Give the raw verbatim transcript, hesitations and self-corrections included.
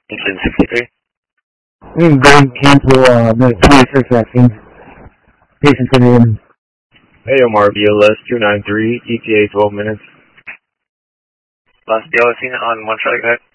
Engine sixty-three. We can go and cancel uh, the twenty-six vaccines. Patients in in. A M R B L S two nine three, E T A twelve minutes. Last B L S unit on one Charlie, go ahead.